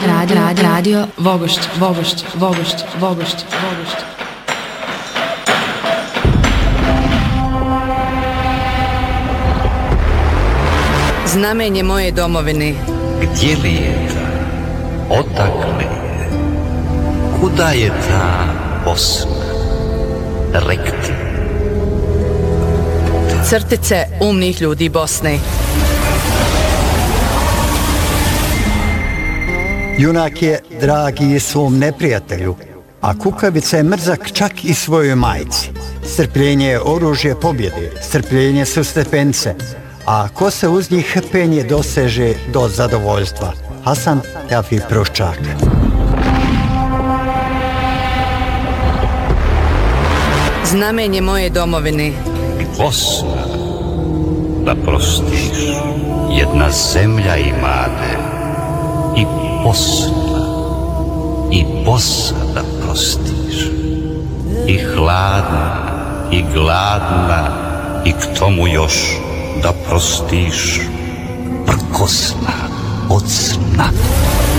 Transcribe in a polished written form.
Radio Vogošć. Znamenje moje domovine. Gdje li je ta? Odakle je? Kuda je ta Bosna? Rekti. Crtice umnih ljudi Bosne. Junak je dragi svom neprijatelju, a kukavica je mrzak čak i svojoj majci. Strpljenje je oružje pobjede, strpljenje su stepence, a ko se uz njih penje doseže do zadovoljstva. Hasan Teafi Pruščak. Znamenje moje domovine. Bosna, da prostiš, jedna zemlja imate, i Bosna da prostiš, i hladna, i gladna, i k tomu još da prostiš, prkosna od sna.